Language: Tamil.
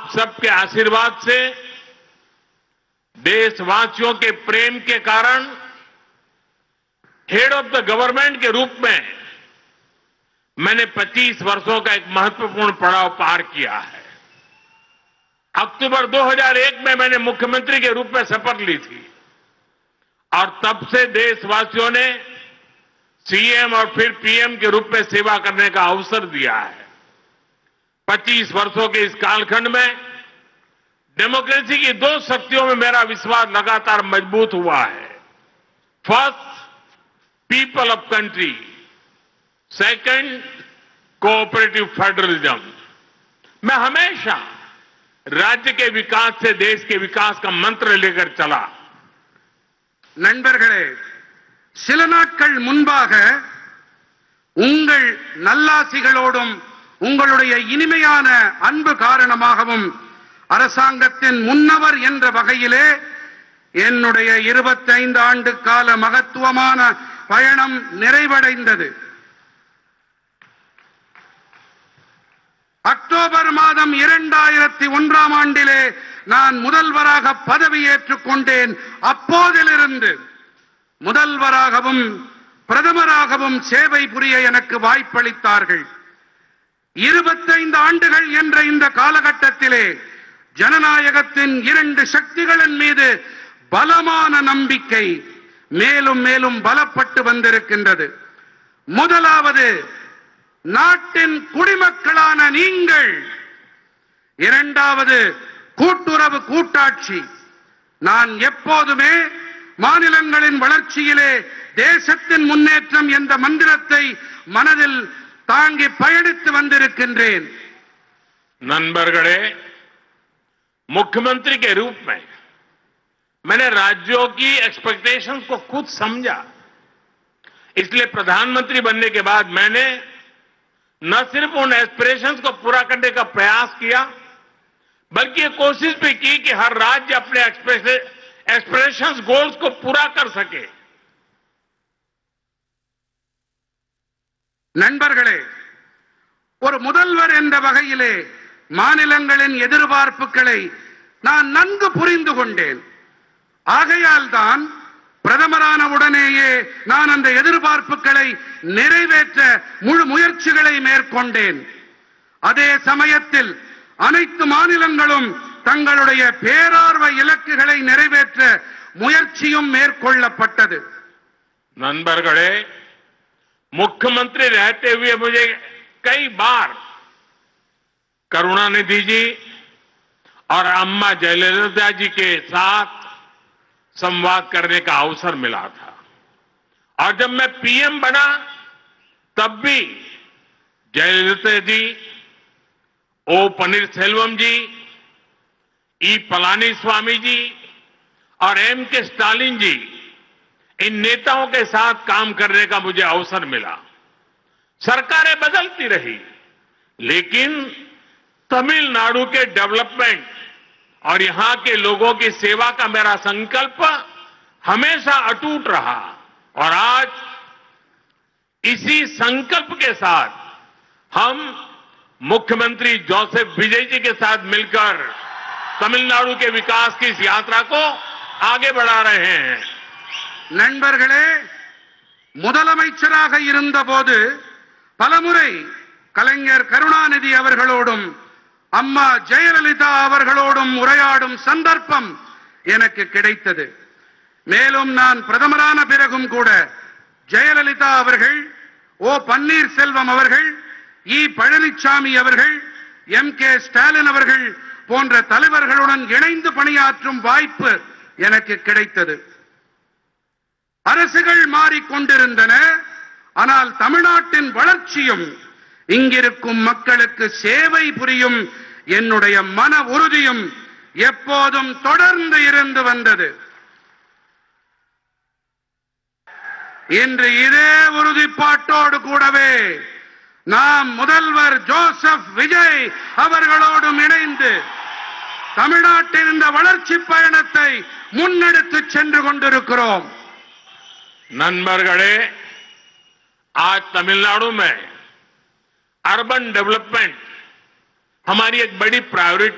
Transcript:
आप सबके आशीर्वाद से, देशवासियों के प्रेम के कारण हेड ऑफ द गवर्नमेंट के रूप में मैंने 25 वर्षों का एक महत्वपूर्ण पड़ाव पार किया है। अक्टूबर 2001 में मैंने मुख्यमंत्री के रूप में शपथ ली थी और तब से देशवासियों ने सीएम और फिर पीएम के रूप में सेवा करने का अवसर दिया है। 25 वर्षों के इस कालखंड में डेमोक्रेसी की दो शक्तियों में मेरा विश्वास लगातार मजबूत हुआ है। First, people of country, second, cooperative federalism. मैं हमेशा राज्य के विकास से देश के विकास का मंत्र लेकर चला। நண்பர்களே, சில நாட்கள் முன்பாக உங்கள் நல்லாசிகளோடும் உங்களுடைய இனிமையான அன்பு காரணமாகவும் அரசாங்கத்தின் முன்னவர் என்ற வகையிலே என்னுடைய 25 ஆண்டு கால மகத்துவமான பயணம் நிறைவடைந்தது. அக்டோபர் மாதம் 2001ஆம் ஆண்டிலே நான் முதல்வராக பதவியேற்றுக் கொண்டேன். அப்போதிலிருந்து முதல்வராகவும் பிரதமராகவும் சேவை புரிய எனக்கு வாய்ப்பளித்தார்கள். 25 ஆண்டுகள் என்ற இந்த காலகட்டத்திலே ஜனநாயகத்தின் 2 சக்திகளின் மீது பலமான நம்பிக்கை மேலும் மேலும் பலப்பட்டு வந்திருக்கின்றது. முதலாவது, நாட்டின் குடிமக்களான நீங்கள். இரண்டாவது, கூட்டுறவு கூட்டாட்சி. நான் எப்போதுமே மாநிலங்களின் வளர்ச்சியிலே தேசத்தின் முன்னேற்றம் என்ற மந்திரத்தை மனதில் தாங்கி பயணித்து வந்திருக்கின்றேன். नंबरगढ़े, मुख्यमंत्री के रूप में मैंने राज्यों की एक्सपेक्टेशंस को खुद समझा। इसलिए प्रधानमंत्री बनने के बाद मैंने न सिर्फ उन एस्पिरेशंस को पूरा करने का प्रयास किया, बल्कि ये कोशिश भी की कि हर राज्य अपने एस्पिरेशंस गोल्स को पूरा कर सके। நண்பர்களே, ஒரு முதல்வர் என்ற வகையிலே மாநிலங்களின் எதிர்பார்ப்புகளை நான் நன்கு புரிந்து கொண்டேன். ஆகையால் தான் பிரதமரான உடனேயே நான் அந்த எதிர்பார்ப்புகளை நிறைவேற்ற முழு முயற்சிகளை மேற்கொண்டேன். அதே சமயத்தில் அனைத்து மாநிலங்களும் தங்களுடைய பேரார்வ இலக்குகளை நிறைவேற்ற முயற்சியும் மேற்கொள்ளப்பட்டது. नंबरगढ़े, मुख्यमंत्री रहते हुए मुझे कई बार करुणानिधि जी और अम्मा जयललिता जी के साथ संवाद करने का अवसर मिला था। और जब मैं पीएम बना तब भी जयललिता जी, ओ पनीरसेल्वम जी, ई पलानीस्वामी जी और एम के स्टालिन जी, इन नेताओं के साथ काम करने का मुझे अवसर मिला। सरकारें बदलती रही, लेकिन तमिलनाडु के डेवलपमेंट और यहां के लोगों की सेवा का मेरा संकल्प हमेशा अटूट रहा। और आज इसी संकल्प के साथ हम मुख्यमंत्री जोसेफ विजय जी के साथ मिलकर तमिलनाडु के विकास की इस यात्रा को आगे बढ़ा रहे हैं। நண்பர்களே, முதலமைச்சராக இருந்தபோது பலமுறை கலைஞர் கருணாநிதி அவர்களோடும் அம்மா ஜெயலலிதா அவர்களோடும் உரையாடும் சந்தர்ப்பம் எனக்கு கிடைத்தது. மேலும் நான் பிரதமரான பிறகும் கூட ஜெயலலிதா அவர்கள், ஓ பன்னீர்செல்வம் அவர்கள், இ பழனிசாமி அவர்கள், எம் கே ஸ்டாலின் அவர்கள் போன்ற தலைவர்களுடன் இணைந்து பணியாற்றும் வாய்ப்பு எனக்கு கிடைத்தது. அரசுகள் மாறிக்கொண்டிருந்தன, ஆனால் தமிழ்நாட்டின் வளர்ச்சியும் இங்கிருக்கும் மக்களுக்கு சேவை புரியும் என்னுடைய மன உறுதியும் எப்போதும் தொடர்ந்து இருந்து வந்தது. இன்று இதே உறுதிப்பாட்டோடு கூடவே நாம் முதல்வர் ஜோசப் விஜய் அவர்களோடும் இணைந்து தமிழ்நாட்டின் இந்த வளர்ச்சி பயணத்தை முன்னெடுத்து சென்று கொண்டிருக்கிறோம். नंबरगढ़े, आज तमिलनाडु में अर्बन डेवलपमेंट हमारी एक बड़ी प्रायोरिटी